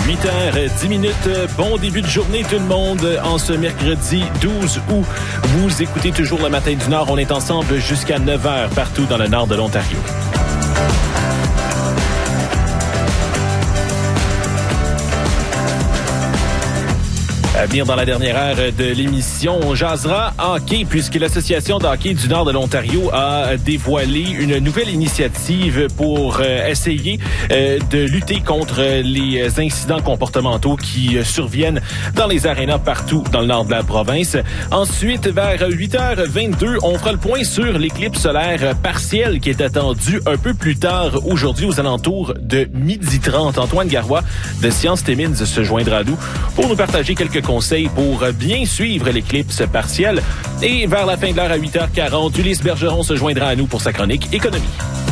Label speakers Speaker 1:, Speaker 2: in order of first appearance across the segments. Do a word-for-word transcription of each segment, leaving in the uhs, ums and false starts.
Speaker 1: huit heures dix minutes. Bon début de journée tout le monde. En ce mercredi douze août, vous écoutez toujours le Matin du Nord. On est ensemble jusqu'à neuf heures partout dans le nord de l'Ontario. À venir dans la dernière heure de l'émission, on jasera hockey puisque l'Association de hockey du nord de l'Ontario a dévoilé une nouvelle initiative pour euh, essayer euh, de lutter contre les incidents comportementaux qui euh, surviennent dans les arénas partout dans le nord de la province. Ensuite, vers huit heures vingt-deux, on fera le point sur l'éclipse solaire partielle qui est attendue un peu plus tard aujourd'hui aux alentours de midi trente. Antoine Garois de Sciences Timmins se joindra à nous pour nous partager quelques conseils pour bien suivre l'éclipse partielle. Et vers la fin de l'heure à huit heures quarante, Ulysse Bergeron se joindra à nous pour sa chronique économie.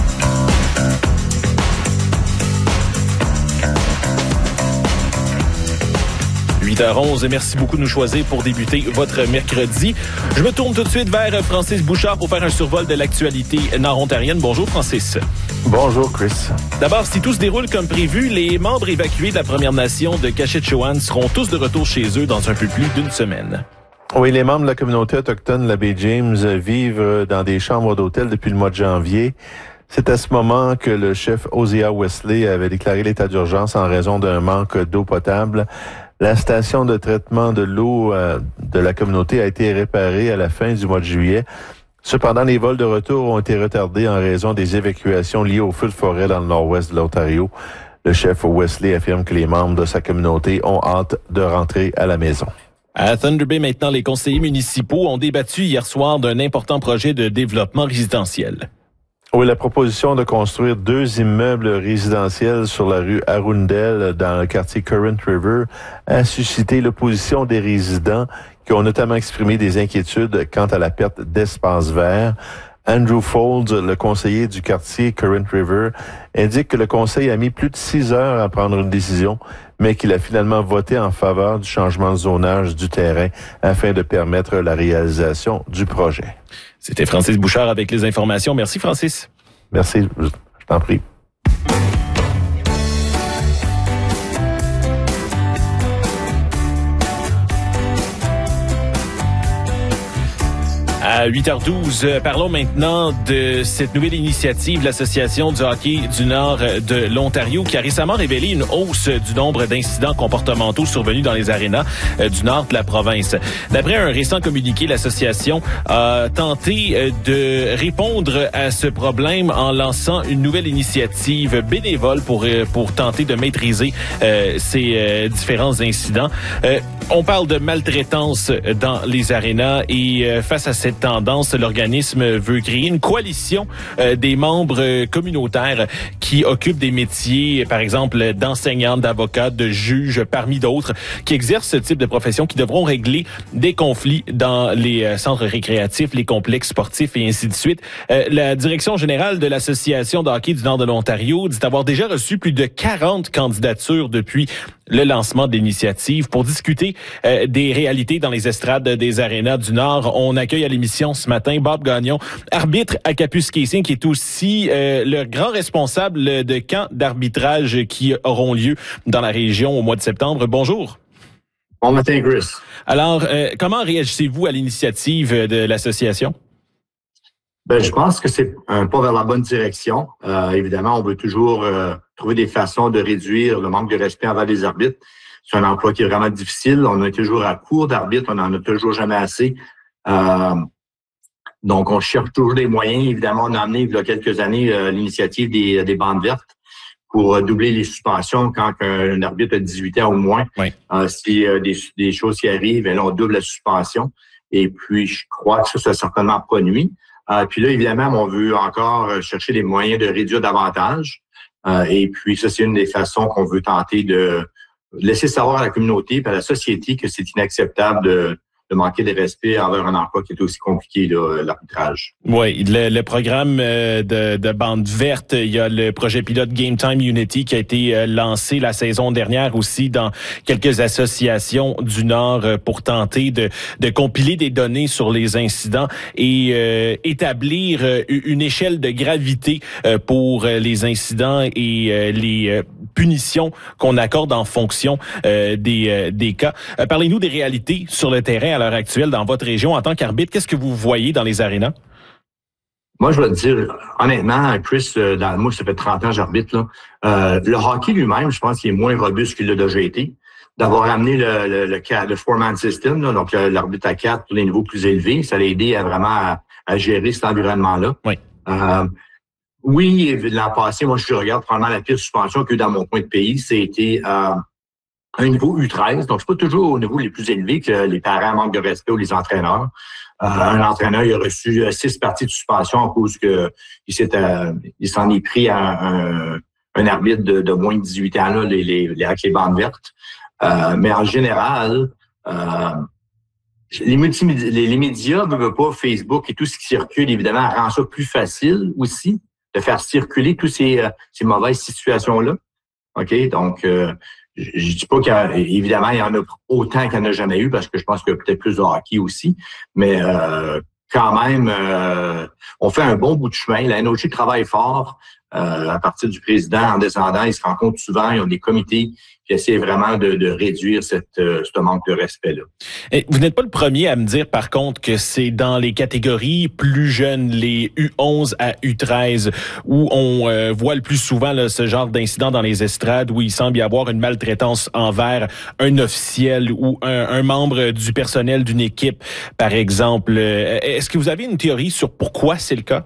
Speaker 1: huit heures onze, merci beaucoup de nous choisir pour débuter votre mercredi. Je me tourne tout de suite vers Francis Bouchard pour faire un survol de l'actualité nord-ontarienne. Bonjour Francis.
Speaker 2: Bonjour Chris.
Speaker 1: D'abord, si tout se déroule comme prévu, les membres évacués de la Première Nation de Cachetchewan seront tous de retour chez eux dans un peu plus d'une semaine.
Speaker 2: Oui, les membres de la communauté autochtone de la baie James vivent dans des chambres d'hôtel depuis le mois de janvier. C'est à ce moment que le chef Hosea Wesley avait déclaré l'état d'urgence en raison d'un manque d'eau potable. La station de traitement de l'eau euh, de la communauté a été réparée à la fin du mois de juillet. Cependant, les vols de retour ont été retardés en raison des évacuations liées au feu de forêt dans le nord-ouest de l'Ontario. Le chef Wesley affirme que les membres de sa communauté ont hâte de rentrer à la maison.
Speaker 1: À Thunder Bay, maintenant, les conseillers municipaux ont débattu hier soir d'un important projet de développement résidentiel.
Speaker 2: Oui, la proposition de construire deux immeubles résidentiels sur la rue Arundel dans le quartier Current River a suscité l'opposition des résidents qui ont notamment exprimé des inquiétudes quant à la perte d'espace vert. Andrew Folds, le conseiller du quartier Current River, indique que le conseil a mis plus de six heures à prendre une décision, mais qu'il a finalement voté en faveur du changement de zonage du terrain afin de permettre la réalisation du projet.
Speaker 1: C'était Francis Bouchard avec les informations. Merci Francis.
Speaker 2: Merci, je t'en prie.
Speaker 1: À huit heures douze, parlons maintenant de cette nouvelle initiative, l'Association du hockey du nord de l'Ontario, qui a récemment révélé une hausse du nombre d'incidents comportementaux survenus dans les arénas du nord de la province. D'après un récent communiqué, l'association a tenté de répondre à ce problème en lançant une nouvelle initiative bénévole pour pour tenter de maîtriser euh, ces euh, différents incidents. Euh, on parle de maltraitance dans les arénas et euh, face à cette tendance, l'organisme veut créer une coalition euh, des membres euh, communautaires qui occupent des métiers, par exemple d'enseignants, d'avocats, de juges, parmi d'autres, qui exercent ce type de profession, qui devront régler des conflits dans les euh, centres récréatifs, les complexes sportifs et ainsi de suite. Euh, la direction générale de l'Association de hockey du nord de l'Ontario dit avoir déjà reçu plus de quarante candidatures depuis le lancement de l'initiative. Pour discuter euh, des réalités dans les estrades des arénas du Nord, on accueille à l'émission ce matin Bob Gagnon, arbitre à Kapuskasing, qui est aussi euh, le grand responsable de camps d'arbitrage qui auront lieu dans la région au mois de septembre. Bonjour.
Speaker 3: Bon matin, Chris.
Speaker 1: Alors, euh, comment réagissez-vous à l'initiative de l'association?
Speaker 3: Ben, je pense que c'est un pas vers la bonne direction. Euh, évidemment, on veut toujours euh, trouver des façons de réduire le manque de respect envers les arbitres. C'est un emploi qui est vraiment difficile. On est toujours à court d'arbitres. On n'en a toujours jamais assez. Euh, donc, on cherche toujours des moyens. Évidemment, on a amené il y a quelques années euh, l'initiative des, des bandes vertes pour euh, doubler les suspensions quand un, un arbitre a dix-huit ans ou moins.
Speaker 1: Oui.
Speaker 3: Euh, si euh, des, des choses qui arrivent, là, on double la suspension. Et puis, je crois que ça, ça certainement pas nuit. Euh, puis là, évidemment, on veut encore chercher des moyens de réduire davantage. Euh, et puis, ça, c'est une des façons qu'on veut tenter de laisser savoir à la communauté et à la société que c'est inacceptable de, de manquer de respect envers un emploi qui est aussi compliqué, là, l'arbitrage.
Speaker 1: Oui, le, le programme de, de bande verte, il y a le projet pilote Game Time Unity qui a été lancé la saison dernière aussi dans quelques associations du Nord pour tenter de, de compiler des données sur les incidents et euh, établir une échelle de gravité pour les incidents et les punitions qu'on accorde en fonction euh, des, euh, des cas. Euh, parlez-nous des réalités sur le terrain à l'heure actuelle dans votre région en tant qu'arbitre. Qu'est-ce que vous voyez dans les arénas?
Speaker 3: Moi, je vais te dire, honnêtement, Chris, euh, dans, moi, ça fait trente ans que j'arbitre, là. Euh, le hockey lui-même, je pense qu'il est moins robuste qu'il l'a déjà été. D'avoir amené le, le, le, le four-man system, là, donc l'arbitre à quatre pour les niveaux plus élevés, ça l'a aidé à vraiment à, à gérer cet environnement-là.
Speaker 1: Oui.
Speaker 3: Euh, Oui, l'an passé, moi, je regarde probablement la pire suspension que dans mon coin de pays, c'était euh, un niveau U treize. Donc, c'est pas toujours au niveau les plus élevés que les parents manquent de respect ou les entraîneurs. Euh, un entraîneur, il a reçu six parties de suspension à cause que il s'est, euh, il s'en est pris à un, un arbitre de, de moins de dix-huit ans, là, les, les, les, avec les bandes vertes. Euh, mais en général, euh, Les, multimédias, les, les médias, ne veulent pas, Facebook et tout ce qui circule, évidemment, rend ça plus facile aussi de faire circuler toutes ces, euh, ces mauvaises situations-là. OK? Donc, euh, je, je dis pas qu'évidemment, il y en a autant qu'il n'y en a jamais eu parce que je pense qu'il y a peut-être plus de hockey aussi. Mais euh, quand même, euh, on fait un bon bout de chemin. La N O G travaille fort. Euh, à partir du président, en descendant, ils se rencontrent souvent, ils ont des comités qui essaient vraiment de, de réduire cette, euh, ce manque de respect-là.
Speaker 1: Et vous n'êtes pas le premier à me dire, par contre, que c'est dans les catégories plus jeunes, les U onze à U treize, où on euh, voit le plus souvent là, ce genre d'incident dans les estrades, où il semble y avoir une maltraitance envers un officiel ou un, un membre du personnel d'une équipe, par exemple. Est-ce que vous avez une théorie sur pourquoi c'est le cas?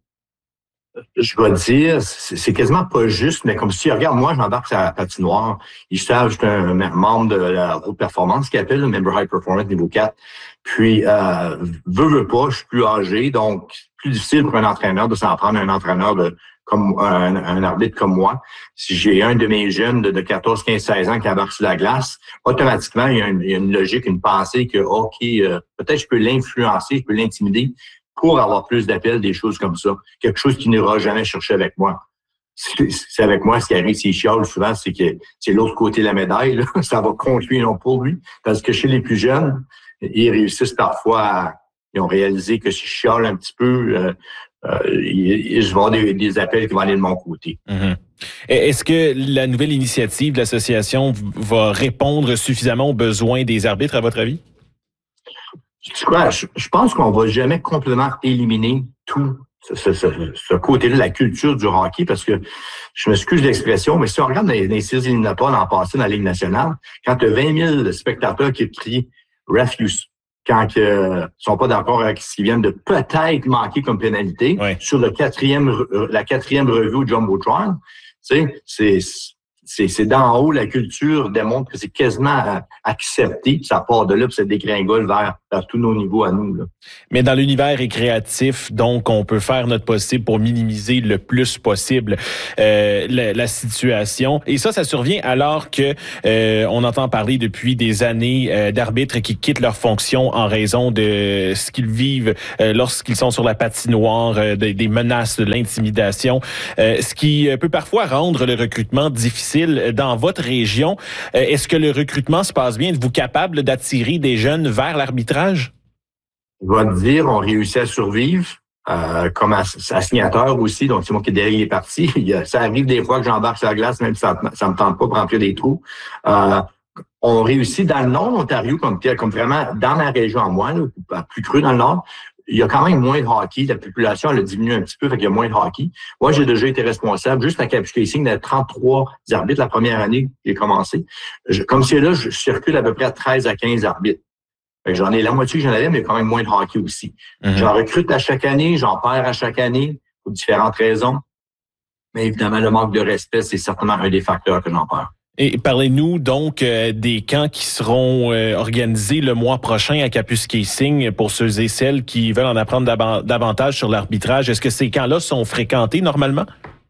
Speaker 3: Je vais te dire, c'est quasiment pas juste, mais comme si, regarde, moi, je m'embarque sur la patinoire. Ils savent, je suis un membre de la haute performance, qu'ils appellent, le Member High Performance niveau quatre. Puis, euh, veux, veux pas, je suis plus âgé, donc plus difficile pour un entraîneur de s'en prendre un entraîneur de comme un, un arbitre comme moi. Si j'ai un de mes jeunes de, de quatorze, quinze, seize ans qui embarque sur la glace, automatiquement, il y a une, il y a une logique, une pensée que, OK, euh, peut-être je peux l'influencer, je peux l'intimider pour avoir plus d'appels, des choses comme ça. Quelque chose qui n'ira jamais chercher avec moi. C'est avec moi, ce qui arrive, s'il chiale souvent, c'est que c'est l'autre côté de la médaille, là. Ça va contre lui et non pour lui. Parce que chez les plus jeunes, ils réussissent parfois à, ils ont réalisé que si je chiale un petit peu, euh, euh, ils, ils vont avoir des, des appels qui vont aller de mon côté.
Speaker 1: Mm-hmm. Est-ce que la nouvelle initiative de l'association va répondre suffisamment aux besoins des arbitres, à votre avis?
Speaker 3: Je, je pense qu'on va jamais complètement éliminer tout ce, ce, ce, ce côté-là de la culture du hockey, parce que je m'excuse de l'expression, mais si on regarde dans les, les séries éliminatoires l'an passé dans la Ligue nationale, quand tu as vingt mille spectateurs qui crient « refuse », quand ils euh, sont pas d'accord avec ce qu'ils viennent de peut-être manquer comme pénalité,
Speaker 1: ouais.
Speaker 3: sur le quatrième, la quatrième revue au Jumbotron, tu sais, c'est... C'est, c'est d'en haut, la culture démontre que c'est quasiment accepté, puis ça part de là, puis ça dégringole vers, vers tous nos niveaux à nous, là.
Speaker 1: Mais dans l'univers récréatif, donc, on peut faire notre possible pour minimiser le plus possible euh, la, la situation. Et ça, ça survient alors que euh, on entend parler depuis des années euh, d'arbitres qui quittent leur fonction en raison de ce qu'ils vivent euh, lorsqu'ils sont sur la patinoire, euh, des, des menaces, de l'intimidation, euh, ce qui peut parfois rendre le recrutement difficile. Dans votre région, est-ce que le recrutement se passe bien? Êtes-vous capable d'attirer des jeunes vers l'arbitrage?
Speaker 3: Je vais te dire, on réussit à survivre, euh, comme assignateur aussi, donc c'est moi qui ai derrière les parties. Ça arrive des fois que j'embarque sur la glace, même si ça ne me tente pas pour remplir des trous. Euh, on réussit dans le nord de l'Ontario, comme, comme vraiment dans ma région à moi, là, plus creux dans le nord. Il y a quand même moins de hockey. La population, elle a diminué un petit peu, fait qu'il y a moins de hockey. Moi, j'ai déjà été responsable, juste à Kapuskasing, de trente-trois arbitres la première année que j'ai commencé. Je, comme c'est là, je circule à peu près à treize à quinze arbitres. Fait que j'en ai la moitié que j'en avais, mais quand même moins de hockey aussi. Mm-hmm. J'en recrute à chaque année, j'en perds à chaque année, pour différentes raisons. Mais évidemment, le manque de respect, c'est certainement un des facteurs que j'en perds.
Speaker 1: Et parlez-nous donc euh, des camps qui seront euh, organisés le mois prochain à Kapuskasing pour ceux et celles qui veulent en apprendre davantage sur l'arbitrage. Est-ce que ces camps-là sont fréquentés normalement?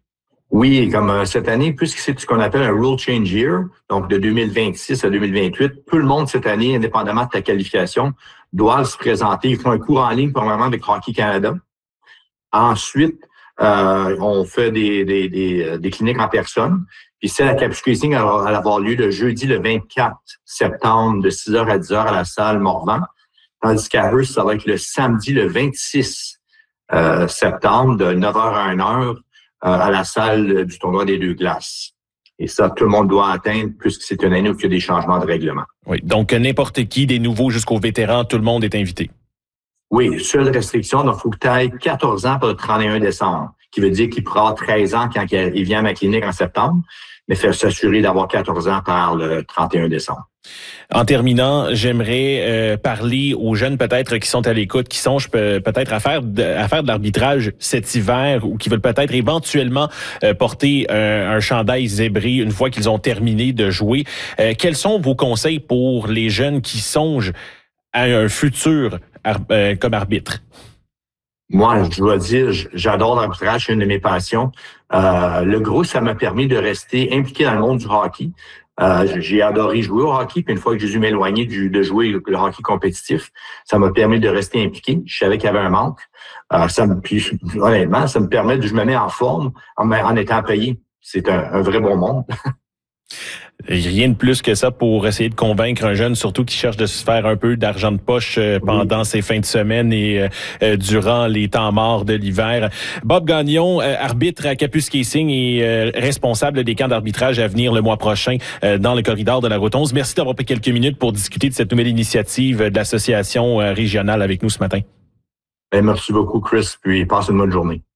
Speaker 3: Oui, comme euh, cette année, puisque c'est ce qu'on appelle un rule change year, donc de deux mille vingt-six à deux mille vingt-huit, tout le monde cette année, indépendamment de ta qualification, doit se présenter. Ils font un cours en ligne, premièrement, avec Hockey Canada. Ensuite, euh, on fait des, des, des, des cliniques en personne. Puis c'est la Kapuskasing, elle va avoir lieu le jeudi le vingt-quatre septembre de six heures à dix heures à la salle Morvan. Tandis qu'à Hearst, ça va être le samedi le vingt-six euh, septembre de neuf heures à une heure euh, à la salle du tournoi des deux glaces. Et ça, tout le monde doit atteindre puisque c'est une année où il y a des changements de règlement.
Speaker 1: Oui, donc n'importe qui, des nouveaux jusqu'aux vétérans, tout le monde est invité.
Speaker 3: Oui, seule restriction, donc il faut que tu ailles quatorze ans pour le trente et un décembre, qui veut dire qu'il pourra avoir treize ans quand il vient à ma clinique en septembre, mais faire s'assurer d'avoir quatorze ans par le trente et un décembre.
Speaker 1: En terminant, j'aimerais euh, parler aux jeunes peut-être qui sont à l'écoute, qui songent pe- peut-être à faire de, à faire de l'arbitrage cet hiver ou qui veulent peut-être éventuellement euh, porter un, un chandail zébré une fois qu'ils ont terminé de jouer. Euh, quels sont vos conseils pour les jeunes qui songent à un futur ar- euh, comme arbitre?
Speaker 3: Moi, je dois dire, j'adore l'arbitrage, c'est une de mes passions. Euh, le gros, ça m'a permis de rester impliqué dans le monde du hockey. Euh, j'ai adoré jouer au hockey, puis une fois que j'ai dû m'éloigner du, de jouer le, le hockey compétitif, ça m'a permis de rester impliqué. Je savais qu'il y avait un manque. Euh, ça me, puis, honnêtement, ça me permet de je me mets en forme en, en étant payé. C'est un, un vrai bon monde.
Speaker 1: Rien de plus que ça pour essayer de convaincre un jeune, surtout qui cherche de se faire un peu d'argent de poche euh, pendant oui. ces fins de semaine et euh, euh, durant les temps morts de l'hiver. Bob Gagnon, euh, arbitre à Kapuskasing et euh, responsable des camps d'arbitrage à venir le mois prochain euh, dans le corridor de la Route onze. Merci d'avoir pris quelques minutes pour discuter de cette nouvelle initiative de l'association euh, régionale avec nous ce matin.
Speaker 3: Merci beaucoup, Chris, puis passe une bonne journée.